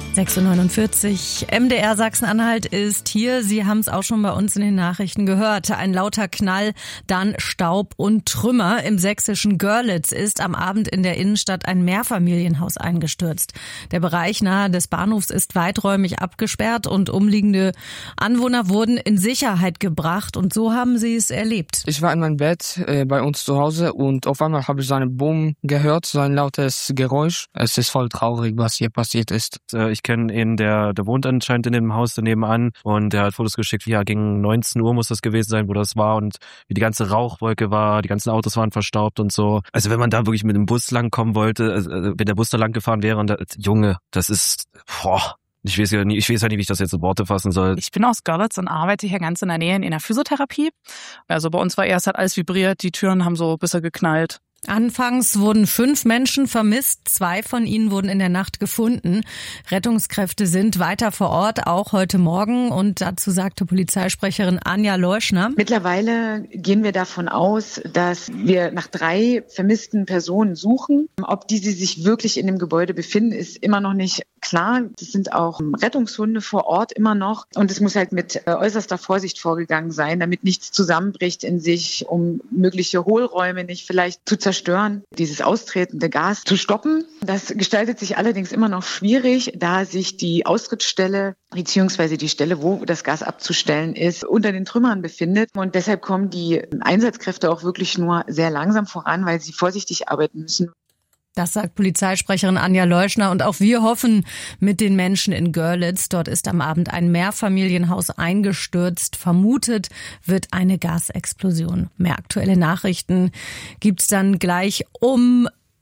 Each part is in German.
6:49 Uhr. MDR Sachsen-Anhalt ist hier. Sie haben es auch schon bei uns in den Nachrichten gehört. Ein lauter Knall, dann Staub und Trümmer. Im sächsischen Görlitz ist am Abend in der Innenstadt ein Mehrfamilienhaus eingestürzt. Der Bereich nahe des Bahnhofs ist weiträumig abgesperrt und umliegende Anwohner wurden in Sicherheit gebracht. Und so haben sie es erlebt. Ich war in meinem Bett bei uns zu Hause und auf einmal habe ich so einen Boom gehört, so ein lautes Geräusch. Es ist voll traurig, was hier passiert ist. Ich kenne ihn, der wohnt anscheinend in dem Haus daneben an und der hat Fotos geschickt, ja, gegen 19 Uhr muss das gewesen sein, wo das war und wie die ganze Rauchwolke war, die ganzen Autos waren verstaubt und so. Also wenn man da wirklich mit dem Bus langkommen wollte, also wenn der Bus da lang gefahren wäre und Junge, das ist, ich weiß ja nicht, wie ich das jetzt in Worte fassen soll. Ich bin aus Görlitz und arbeite hier ganz in der Nähe in der Physiotherapie. Also bei uns war erst, hat alles vibriert, die Türen haben so ein bisschen geknallt. Anfangs wurden 5 Menschen vermisst, 2 von ihnen wurden in der Nacht gefunden. Rettungskräfte sind weiter vor Ort, auch heute Morgen. Und dazu sagte Polizeisprecherin Anja Leuschner: Mittlerweile gehen wir davon aus, dass wir nach 3 vermissten Personen suchen. Ob diese sich wirklich in dem Gebäude befinden, ist immer noch nicht klar. Es sind auch Rettungshunde vor Ort immer noch. Und es muss halt mit äußerster Vorsicht vorgegangen sein, damit nichts zusammenbricht in sich, um mögliche Hohlräume nicht vielleicht zu zerstören, dieses austretende Gas zu stoppen. Das gestaltet sich allerdings immer noch schwierig, da sich die Austrittsstelle bzw. die Stelle, wo das Gas abzustellen ist, unter den Trümmern befindet. Und deshalb kommen die Einsatzkräfte auch wirklich nur sehr langsam voran, weil sie vorsichtig arbeiten müssen. Das sagt Polizeisprecherin Anja Leuschner. Und auch wir hoffen mit den Menschen in Görlitz. Dort ist am Abend ein Mehrfamilienhaus eingestürzt. Vermutet wird eine Gasexplosion. Mehr aktuelle Nachrichten gibt's dann gleich um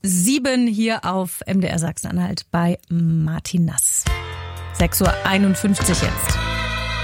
7 hier auf MDR Sachsen-Anhalt bei Martin Nass. 6:51 Uhr jetzt.